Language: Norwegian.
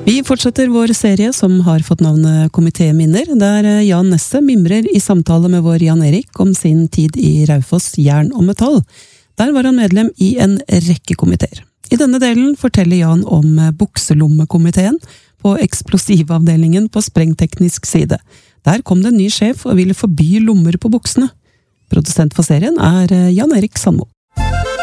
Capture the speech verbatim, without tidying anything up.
Vi fortsetter vår serie som har fått navnet Komitéminner, der Jan Nesse mimrer i samtale med vår Jan Erik om sin tid i Raufoss Jern og Metall. Der var han medlem i en rekke komiteer. I denne delen forteller Jan om bukselommekomiteen på eksplosivavdelingen på sprengteknisk side. Der kom det en ny sjef og ville forby lommer på buksene. Produsent for serien er Jan Erik Sandmo.